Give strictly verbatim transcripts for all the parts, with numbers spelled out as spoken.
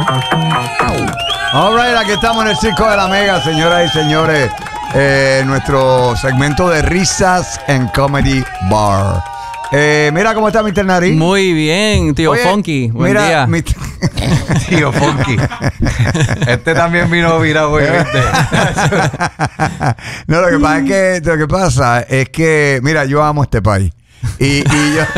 All right, aquí estamos en el Circo de la Mega, señoras y señores. Eh, nuestro segmento de risas en Comedy Bar. Eh, mira cómo está mister Nariz. Muy bien, tío. Oye, Funky. Buen mira, día. mister Tío Funky. Este también vino virado hoy, ¿viste? No, lo que pasa es que lo que pasa es que, mira, yo amo este país. Y, y yo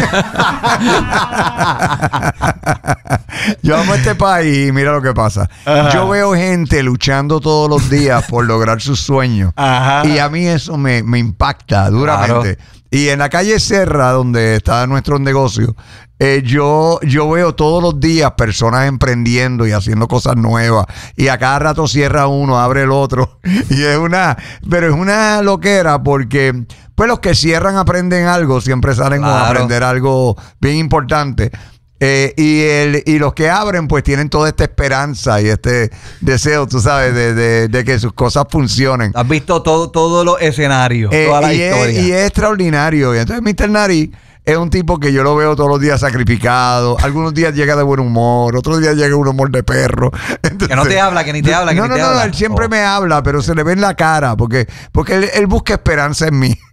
yo amo este país y mira lo que pasa. Ajá. Yo veo gente luchando todos los días por lograr sus sueños. Ajá. Y a mí eso me, me impacta duramente. Claro. Y en la calle Serra, donde está nuestro negocio, eh, yo, yo veo todos los días personas emprendiendo y haciendo cosas nuevas. Y a cada rato cierra uno, abre el otro. Y es una, pero es una loquera porque pues los que cierran aprenden algo, siempre salen claro. con aprender algo bien importante. Eh, y, el, y los que abren pues tienen toda esta esperanza y este deseo, tú sabes, de, de, de que sus cosas funcionen. Has visto todo, todos los escenarios, eh, toda la y historia. Es, y es extraordinario. Y entonces mister Nariz es un tipo que yo lo veo todos los días sacrificado. Algunos días llega de buen humor, otros días llega un humor de perro. Entonces, que no te habla, que ni te habla, que no, ni no, te no, habla. No, él siempre oh. me habla, pero se le ve en la cara porque, porque él, él busca esperanza en mí.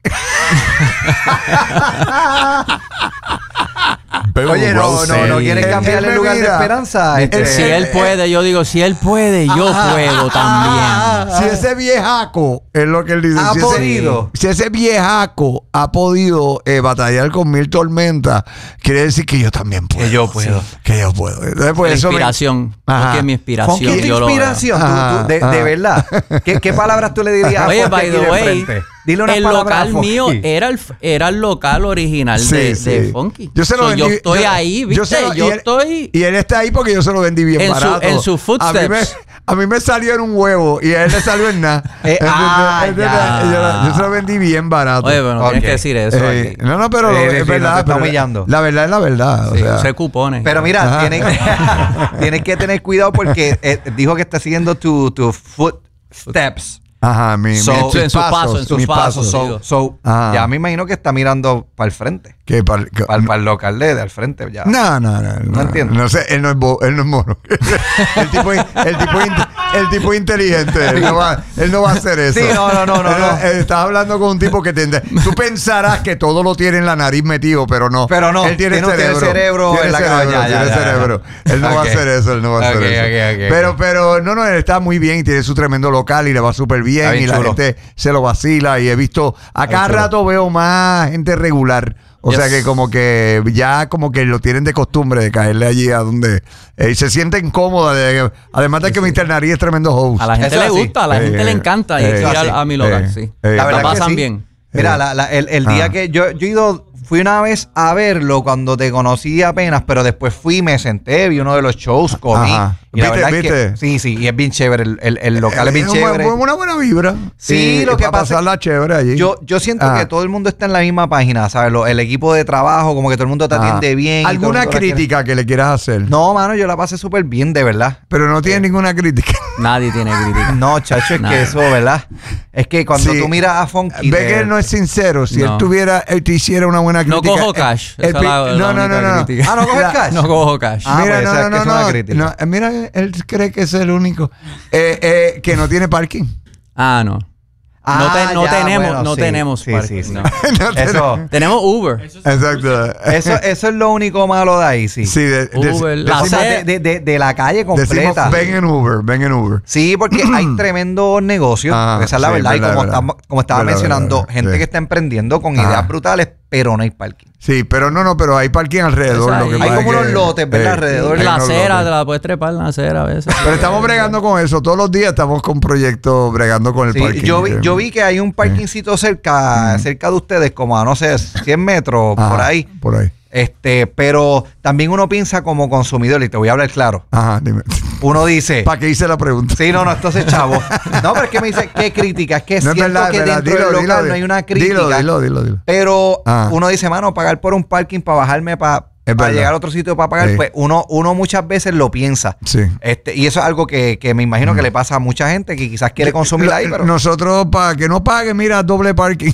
Oye, no, no, no quieres cambiarle el lugar mira, de esperanza. Este, si él puede, yo digo, si él puede, yo ah, puedo también. Ah, si ese viejaco, es lo que él dice, ha si podido. Ese, si ese viejaco ha podido eh, batallar con mil tormentas, quiere decir que yo también puedo. Que yo puedo. Sí, que yo puedo. Entonces, pues, la eso inspiración. Me... Porque es mi inspiración. ¿Qué yo inspiración? Lo tú, tú, de, de verdad. ¿Qué, ¿Qué palabras tú le dirías Oye, a by the way, Dile una el local mío era el, era el local original sí, de, sí. de Funky. Yo, se lo so, vendí, yo estoy yo, ahí, ¿viste? Yo, se lo, yo y él, estoy... Y él está ahí porque yo se lo vendí bien en barato. Su, en sus footsteps. A mí, me, a mí me salió en un huevo y a él le salió en nada. eh, ah, yo, yo se lo vendí bien barato. Oye, pero no okay. tienes que decir eso eh, aquí. No, no, pero eh, es sí, verdad. No te está humillando. La verdad es la verdad. Sí, o sea. use cupones. Pero mira, tienes, tienes que tener cuidado porque eh, dijo que está siguiendo tu, tu footsteps. Ajá, mi, so, mi, en sus pasos, en sus pasos. So, so, ya me imagino que está mirando para el frente. ¿Qué? Para pa, pa el local de, de al frente ya. No, no, no. No, no entiendo. No sé, él no es, bo, él no es mono. el, tipo, el, tipo, el tipo inteligente. Él no, va, él no va a hacer eso. Sí, no, no, no. no, no. Estás hablando con un tipo que tende, tú pensarás que todo lo tiene en la nariz metido, pero no. Pero no. Él tiene él no cerebro. Tiene cerebro tiene en la cerebro, cabeza. Tiene ya, cerebro. Ya. Él no okay. va a hacer eso. Él no va a hacer okay, eso. Okay, okay, pero, okay. pero, no, no, él está muy bien y tiene su tremendo local y le va súper bien. Y la chulo. gente se lo vacila. Y he visto, a cada rato veo más gente regular. O yes. sea que como que ya como que lo tienen de costumbre de caerle allí a donde eh, se sienten cómodos. De, además de sí, que sí. mister Nariz es tremendo host. A la gente Eso le así. gusta, a la eh, gente eh, le encanta eh, ir eh, a, a mi local, eh, sí. Eh, la, la pasan sí. bien. Mira, la, la, el, el día ah. que yo, yo he ido, fui una vez a verlo cuando te conocí apenas, pero después fui, me senté, vi uno de los shows, comí. Ajá. Y la ¿Viste, verdad viste? Es que, sí, sí, y es bien chévere, el, el, el local es bien es chévere. Una, una buena vibra. Sí, sí lo que para pasa pasarla chévere allí. Yo, yo siento ah. que todo el mundo está en la misma página, ¿sabes? Lo, el equipo de trabajo, como que todo el mundo te atiende ah. bien. ¿Alguna crítica que le quieras hacer? No, mano, yo la pasé súper bien, de verdad. Pero no tiene eh. ninguna crítica. Nadie tiene crítica. No, chacho, es que eso, ¿verdad? Es que cuando sí. tú miras a Funky... Ve de... que él no es sincero. Si no. él tuviera, él te hiciera una buena crítica... No cojo cash. El, el, el, la, no, la no, no, no. Ah, ¿no coges cash? No cojo cash. Ah, mira, pues no, esa, no, no, es no, una crítica. no. Mira, él cree que es el único eh, eh, que no tiene parking. Ah, no. Ah, no, te, no ya, tenemos, bueno, no sí, tenemos sí, parking. Sí, sí. No. no eso, tenemos Uber. Eso Exacto. Eso, eso es lo único malo de ahí, sí. Sí, de, de, Uber. De, la de, de, de, de la calle completa. Decimos, ven en Uber, ven en Uber. Sí, porque hay tremendos negocios. Ah, esa es la sí, verdad. verdad. Y como, verdad. Estamos, como estaba verdad, mencionando, verdad, gente sí. que está emprendiendo con ah. ideas brutales, pero no hay parking. Sí, pero no, no, pero hay parking alrededor. Lo que hay como unos que, lotes, ¿verdad? Eh, alrededor. En la acera, te la puedes trepar en la acera a veces. Pero estamos bregando con eso. Todos los días estamos con proyectos bregando con el sí, parking. Yo vi, yo vi que hay un parkingcito cerca, mm. cerca de ustedes, como a, no sé, cien metros, Ajá, por ahí. Por ahí. Este, pero también uno piensa como consumidor, y te voy a hablar claro. Ajá, dime. Uno dice... ¿Para qué hice la pregunta? Sí, no, no, entonces, chavo. No, pero es que me dice, ¿qué crítica? Es que no siento es verdad, que verdad. dentro dilo, del local dilo, no hay una crítica. Dilo, dilo, dilo, dilo. Pero ah. uno dice, mano, pagar por un parking para bajarme para para verdad. llegar a otro sitio para pagar, sí. pues uno, uno muchas veces lo piensa. Sí. Este, y eso es algo que, que me imagino mm. que le pasa a mucha gente que quizás quiere consumir ahí, pero... Nosotros, para que no pague, mira, doble parking.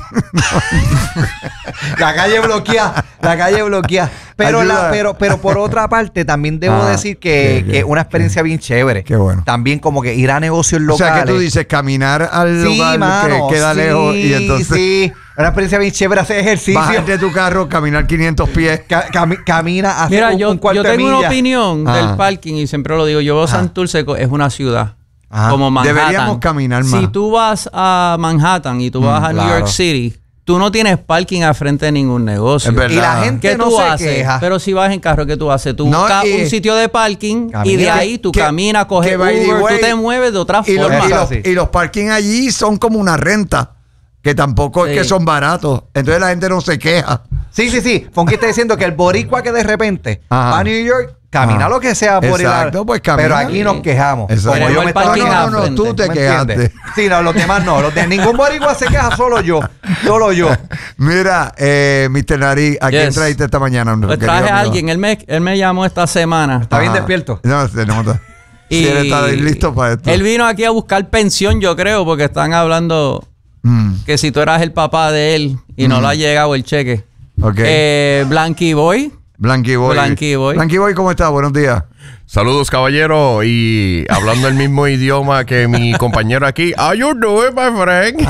La calle bloquea, la calle bloquea. Pero, la, pero, pero por otra parte, también debo ah, decir que es una experiencia qué, bien chévere. Qué bueno. También como que ir a negocios locales. O sea, que tú dices caminar al sí, lugar mano, que queda sí, lejos y entonces... Sí, una experiencia bien chévere hacer ejercicio. Bájate de tu carro, caminar quinientos pies. Ca cami camina, hacer Mira, un, yo, un cuarto yo tengo de una opinión ah. del parking y siempre lo digo. Yo veo Ajá. Santurce es una ciudad. Ajá. Como Manhattan. Deberíamos caminar más. Si tú vas a Manhattan y tú vas mm, a claro. New York City... Tú no tienes parking al frente de ningún negocio. Es verdad. Y la gente ¿Qué no tú se haces? queja. Pero si vas en carro, ¿qué tú haces? Tú no, buscas y, un sitio de parking camina, y de ahí tú que, caminas, coges que Uber, way, tú te mueves de otra y forma. Los, y, los, y los parking allí son como una renta, que tampoco sí. es que son baratos. Entonces la gente no se queja. Sí, sí, sí. Fonky está diciendo que el boricua que de repente Ajá. va a New York, camina Ajá. lo que sea por Exacto, ir pues camina. Pero aquí nos quejamos. Exacto. Como yo me estaba no, no, no, tú te quejaste. Sí, no, los demás no. Los de ningún boricua se queja, solo yo. Solo yo. Mira, eh, mister Nariz, ¿a yes. quién traíste esta mañana? Pues traje a alguien. Él me, él me llamó esta semana. ¿Está Ajá. bien despierto? No, no, no. Y sí, él está listo para esto. Él vino aquí a buscar pensión, yo creo, porque están hablando mm. que si tú eras el papá de él y mm. no le ha llegado el cheque. Okay. Eh, Blanky Boy. Blanky Boy. Blanky Boy. Blanky Boy, ¿cómo estás? Buenos días. Saludos, caballero. Y hablando el mismo idioma que mi compañero aquí. How you doing, my friend?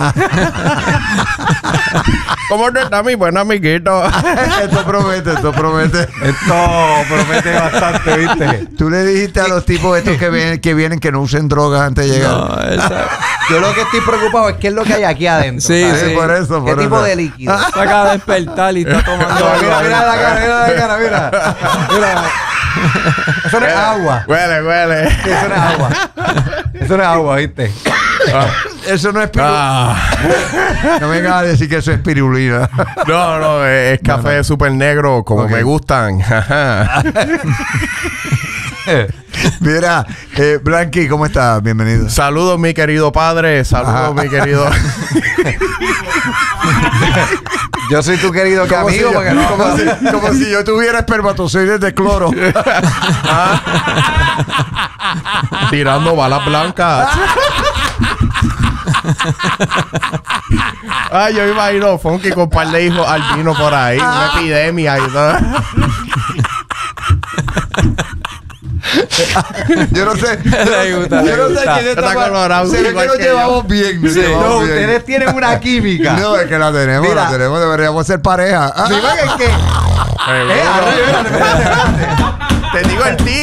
¿Cómo te está mi buen amiguito? Esto promete, esto promete. Esto promete bastante, ¿viste? Tú le dijiste a los tipos estos que vienen que, vienen, que no usen drogas antes de llegar. No, esa... Yo lo que estoy preocupado es qué es lo que hay aquí adentro. Sí, sí. por eso, por ¿Qué eso. tipo de líquido? Se acaba de despertar y está tomando agua. Mira, mira la cara, mira la cara, mira. Mira. Eso no es agua. Huele, huele. Sí, eso no es agua. Eso no es agua, ¿viste? Ah. Eso no es pirulina. Ah. No vengas a decir que eso es pirulina. No, no, es café no, no. súper negro, como okay. me gustan. Mira, eh, Blanqui, ¿cómo estás? Bienvenido. Saludos, mi querido padre. Saludos, Ajá. mi querido. Yo soy tu querido que amigo. Si yo, porque no, como, si, como si yo tuviera espermatozoides de cloro. ¿Ah? Tirando balas blancas. Ay, yo me imagino Fonky con un par de hijos albino por ahí. Una epidemia y todo. Yo no sé. Gusta, yo no sé quién está, está colorado. Se ve que nos llevamos bien. Sí. llevamos No, bien. ustedes tienen una química. No, es que la tenemos, Mira. la tenemos. Deberíamos ser pareja. ¿Sí? ¿Qué? Eh, Te digo el tío.